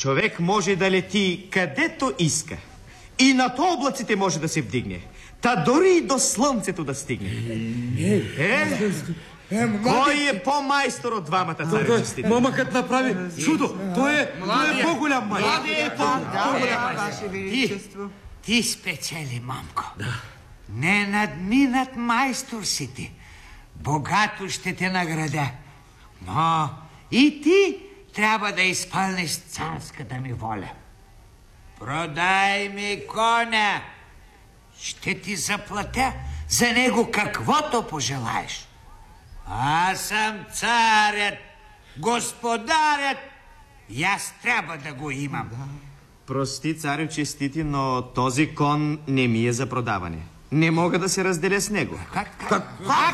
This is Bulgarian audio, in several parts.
Човек може да лети където иска. И над облаците може да се вдигне. Та дори и до слънцето да стигне. Кой е по-майстор от двамата царевичестите? Момъкът направи чудо. Той е по-голям майстор. Ти спечели, мамко. Не надминат майстор си ти. Богато ще те наградя. Но и ти трябва да изпълниш царската ми воля. Продай ми коня. Ще ти заплатя за него каквото пожелаеш. Аз съм царят, господарят, и аз трябва да го имам. Прости, царю честити, но този кон не ми е за продаване. Не мога да се разделя с него. Как?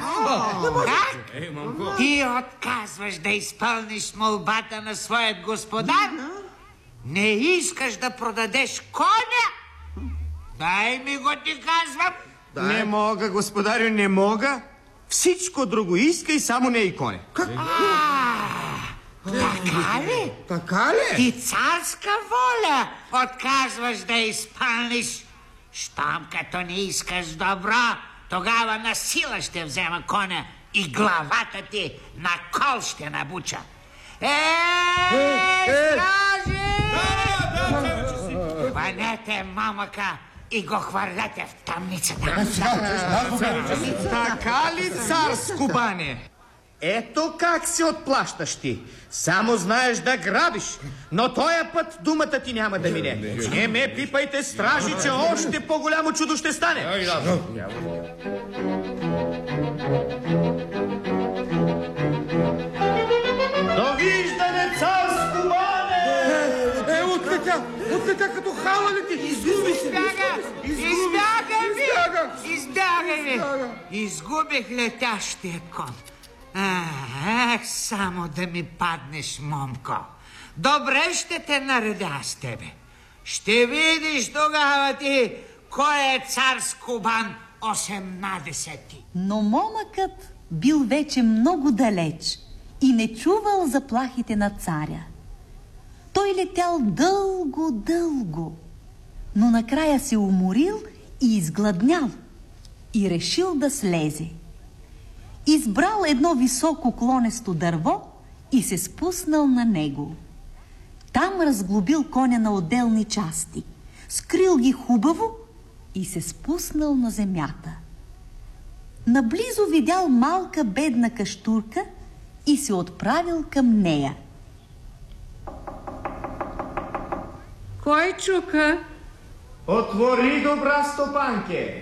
Ти отказваш да изпълниш молбата на своят господар? Не искаш да продадеш коня? Дай ми го, ти казвам. Не мога, господарю, не мога. Всичко друго иска и само не и коня. Така ли? Така ли? Ти царска воля отказваш да изпълниш. Щом като не искаш добро, тогава на сила ще взема коня и главата ти на кол ще набуча. Стражи! Хванете момъка и го хвърляте в тъмницата. Така ли, цар Скубане? Ето как се отплащаш ти. Само знаеш да грабиш, но тоя път думата ти няма да мине. Не ме пипайте, стражи, че още по-голямо чудо ще стане. Довиждане, цар Скубане! Отлетя като хала ли ти? Избягай ви! Изгубих летящия кон. Само да ми паднеш, момко. Добре ще те наредя с тебе. Ще видиш тогава ти кой е цар Скубан 18-ти. Но момъкът бил вече много далеч и не чувал заплахите на царя. Той летял дълго, но накрая се уморил и изгладнял и решил да слезе. Избрал едно високо клонесто дърво и се спуснал на него. Там разглобил коня на отделни части, скрил ги хубаво и се спуснал на земята. Наблизо видял малка бедна каштурка и се отправил към нея. Кой чука? Отвори, добра стопанке!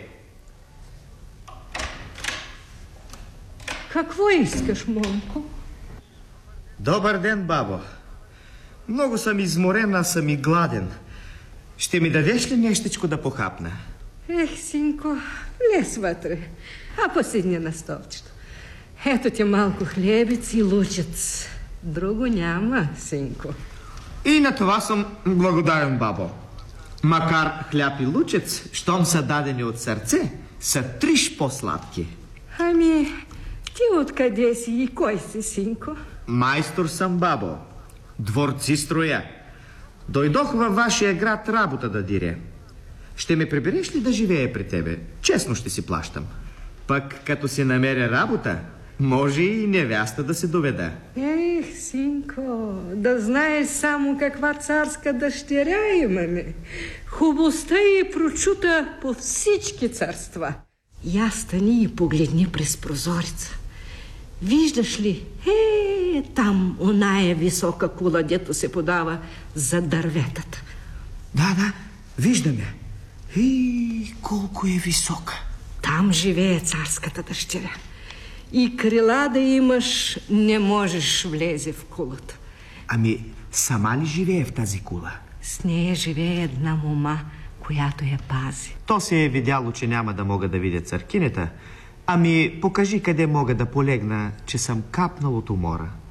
Какво искаш, момко? Добър ден, бабо. Много съм изморен, а съм и гладен. Ще ми дадеш ли нещичко да похапна? Синко, лез вътре, а поседни на столчето. Ето ти малко хлебец и лучец. Друго няма, синко. И на това съм благодарен, бабо. Макар хляб и лучец, щом са дадени от сърце, са триш по-сладки. Ами, ти откъде си и кой си, синко? Майстор съм, бабо. Дворци строя. Дойдох във вашия град работа да дире. Ще ме прибереш ли да живея при тебе? Честно ще си плащам. Пък като си намеря работа, може и невяста да се доведа. Синко, да знаеш само каква царска дъщеря имаме. Хубостта й прочута по всички царства. Я стани и погледни през прозореца. Виждаш ли? Там оная висока кула, дето се подава за дърветата. Да, виждаме. Колко е висока. Там живее царската дъщеря. И крила да имаш, не можеш влезе в кулата. Ами, сама ли живее в тази кула? С нея живее една мома, която я пази. То се е видяло, че няма да мога да видя църкинята. Ами, покажи къде мога да полегна, че съм капнал от умора.